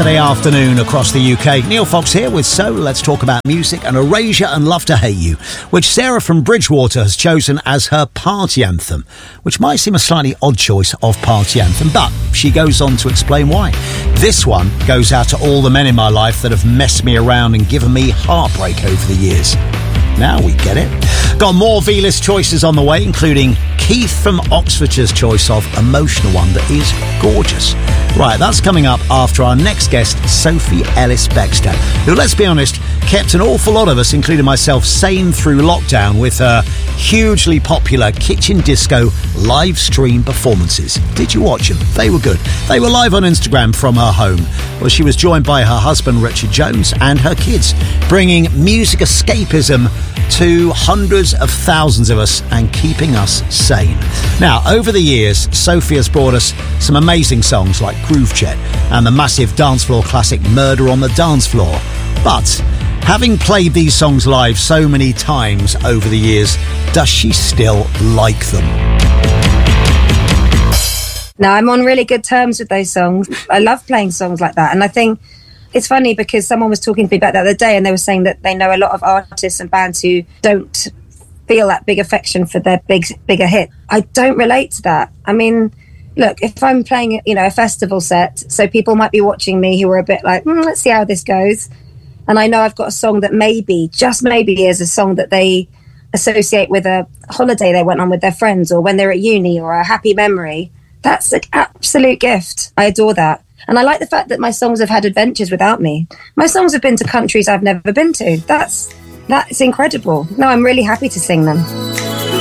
Saturday afternoon across the UK. Neil Fox here with So Let's Talk About Music and Erasure and Love to Hate You, which Sarah from Bridgewater has chosen as her party anthem, which might seem a slightly odd choice of party anthem, but she goes on to explain why. This one goes out to all the men in my life that have messed me around and given me heartbreak over the years. Now we get it. Got more V-list choices on the way, including Keith from Oxfordshire's choice of Emotional One that is gorgeous. Right, that's coming up after our next guest, Sophie Ellis-Bextor, who, let's be honest, kept an awful lot of us, including myself, sane through lockdown with her hugely popular kitchen disco live stream performances. Did you watch them? They were good. They were live on Instagram from her home, where she was joined by her husband, Richard Jones, and her kids, bringing music escapism to hundreds of thousands of us and keeping us sane. Now, over the years, Sophie has brought us some amazing songs like Groove Jet and the massive dance floor classic Murder on the Dance Floor. But having played these songs live so many times over the years, does she still like them? No, I'm on really good terms with those songs. I love playing songs like that. And I think it's funny because someone was talking to me about that the other day and they were saying that they know a lot of artists and bands who don't feel that big affection for their bigger hit. I don't relate to that. I mean, look, if I'm playing, a festival set, so people might be watching me who are a bit like, let's see how this goes. And I know I've got a song that maybe, just maybe, is a song that they associate with a holiday they went on with their friends or when they're at uni or a happy memory. That's an absolute gift. I adore that. And I like the fact that my songs have had adventures without me. My songs have been to countries I've never been to. That's incredible. No, I'm really happy to sing them.